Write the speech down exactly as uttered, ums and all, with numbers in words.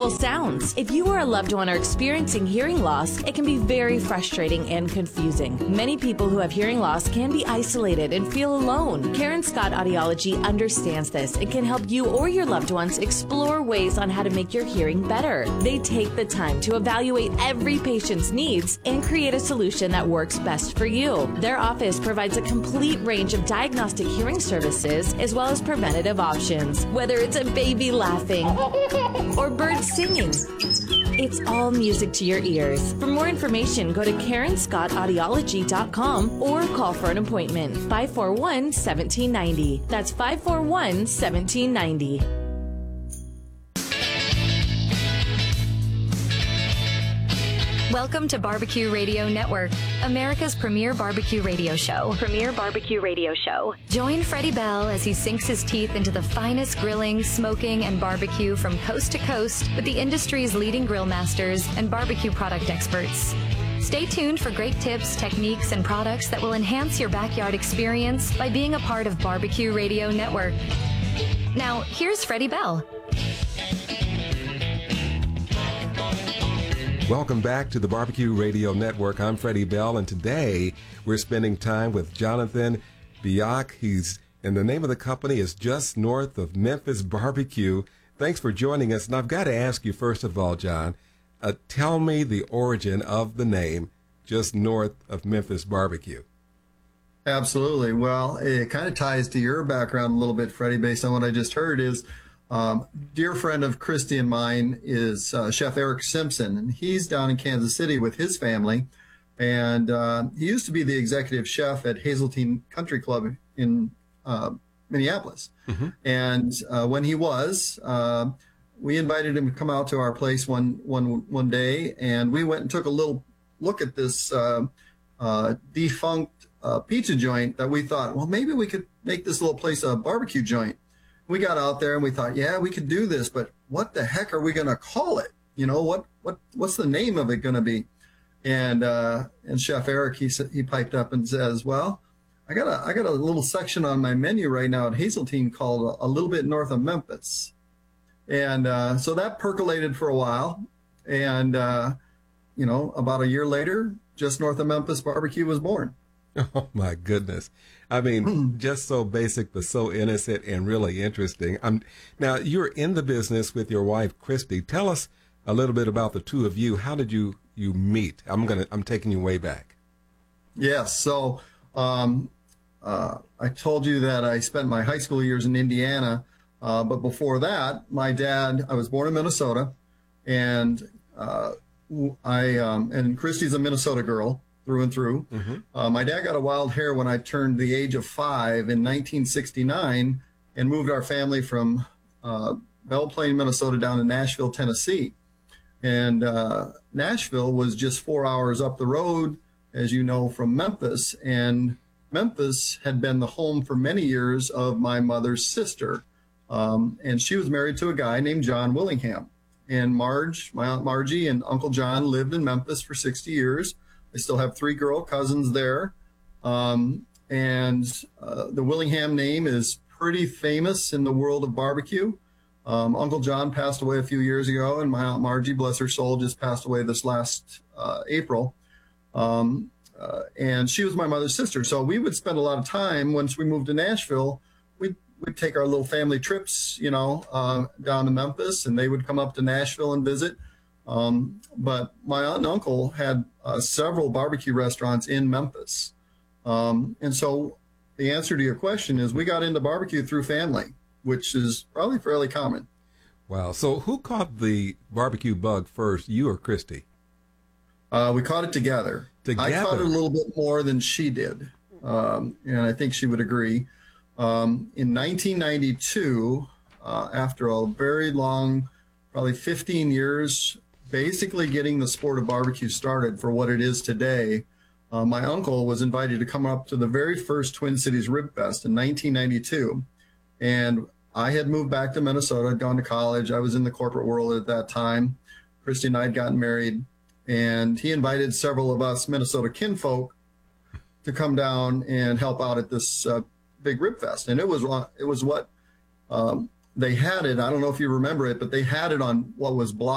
natural sounds. If you or a loved one are experiencing hearing loss, it can be very frustrating and confusing. Many people who have hearing loss can be isolated and feel alone. Karen Scott Audiology understands this and can help you or your loved ones explore ways on how to make your hearing better. They take the time to evaluate every patient's needs and create a solution that works best for you. Their office provides a complete range of diagnostic hearing services as well as preventative options. Whether it's a baby laughing or birds singing, it's all music to your ears. For more information, go to Karen Scott Audiology dot com or call for an appointment. five four one, one seven nine zero. That's five four one, one seven nine zero. Welcome to Barbecue Radio Network, America's premier barbecue radio show. Premier barbecue radio show. Join Freddie Bell as he sinks his teeth into the finest grilling, smoking, and barbecue from coast to coast with the industry's leading grill masters and barbecue product experts. Stay tuned for great tips, techniques, and products that will enhance your backyard experience by being a part of Barbecue Radio Network. Now, here's Freddie Bell. Welcome back to the Barbecue Radio Network. I'm Freddie Bell, and today we're spending time with Jonathan Biak. He's, and the name of the company is Just North of Memphis Barbecue. Thanks for joining us. And I've got to ask you, first of all, John, uh, tell me the origin of the name Just North of Memphis Barbecue. Absolutely. Well, it kind of ties to your background a little bit, Freddie, based on what I just heard is, Um, dear friend of Christy and mine is uh, Chef Eric Simpson, and he's down in Kansas City with his family. And uh, he used to be the executive chef at Hazeltine Country Club in uh, Minneapolis. Mm-hmm. And uh, when he was, uh, we invited him to come out to our place one, one, one day, and we went and took a little look at this uh, uh, defunct uh, pizza joint that we thought, well, maybe we could make this little place a barbecue joint. We got out there and we thought, yeah, we could do this, but what the heck are we going to call it? You know, what, what, what's the name of it going to be? And, uh, and Chef Eric, he said, he piped up and says, well, I got a, I got a little section on my menu right now at Hazeltine called A Little Bit North of Memphis. And, uh, so that percolated for a while. And, uh, you know, about a year later, Just North of Memphis Barbecue was born. Oh, my goodness. I mean, just so basic, but so innocent and really interesting. Um, now, you're in the business with your wife, Christy. Tell us a little bit about the two of you. How did you, you meet? I'm gonna, I'm taking you way back. Yes. So um, uh, I told you that I spent my high school years in Indiana. Uh, but before that, my dad, I was born in Minnesota. And uh, I um, and Christy's a Minnesota girl. Through and through. Mm-hmm. Uh, my dad got a wild hair when I turned the age of five in nineteen sixty-nine and moved our family from uh, Belle Plaine, Minnesota down to Nashville, Tennessee. And uh, Nashville was just four hours up the road, as you know, from Memphis. And Memphis had been the home for many years of my mother's sister. Um, and she was married to a guy named John Willingham. And Marge, my Aunt Margie and Uncle John lived in Memphis for sixty years. I still have three girl cousins there. Um, and uh, the Willingham name is pretty famous in the world of barbecue. Um, Uncle John passed away a few years ago, and my Aunt Margie, bless her soul, just passed away this last uh, April. Um, uh, and she was my mother's sister. So we would spend a lot of time, once we moved to Nashville, we'd, we'd take our little family trips, you know, uh, down to Memphis, and they would come up to Nashville and visit. Um, but my aunt and uncle had uh, several barbecue restaurants in Memphis. Um, and so the answer to your question is we got into barbecue through family, which is probably fairly common. Wow. So who caught the barbecue bug first, you or Christy? Uh, we caught it together. Together? I caught it a little bit more than she did. Um, and I think she would agree. Um, in nineteen ninety-two, uh, after a very long, probably fifteen years, basically getting the sport of barbecue started for what it is today, uh, my uncle was invited to come up to the very first Twin Cities Rib Fest in nineteen ninety-two. And I had moved back to Minnesota, had gone to college. I was in the corporate world at that time. Christy and I had gotten married. And he invited several of us Minnesota kinfolk to come down and help out at this uh, big Rib Fest. And it was, it was what um, they had it. I don't know if you remember it, but they had it on what was block.